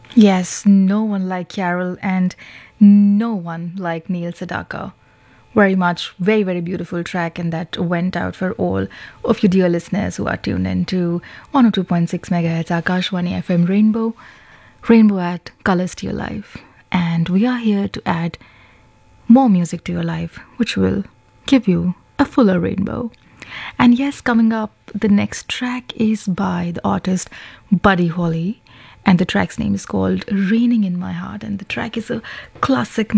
Yes, no one like Carol and no one like Neil Sedaka. Very much, very, very beautiful track, and that went out for all of you dear listeners who are tuned into 102.6 megahertz Akashwani FM Rainbow, Rainbow at Colors to Your Life. And we are here to add more music to your life, which will give you a fuller rainbow. And yes, coming up, the next track is by the artist Buddy Holly, and the track's name is called Raining in My Heart. And the track is a classic